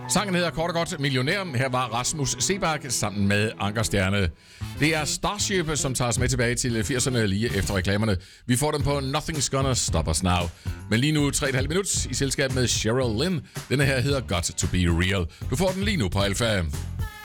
Sangen hedder kort og godt Millionær. Her var Rasmus Sebak sammen med Anker Stjerne. Det er Starship, som tager os med tilbage til 80'erne lige efter reklamerne. Vi får dem på Nothing's Gonna Stop Us Now. Men lige nu 3,5 minut i selskab med Cheryl Lynn. Denne her hedder Got to Be Real. Du får den lige nu på Alpha.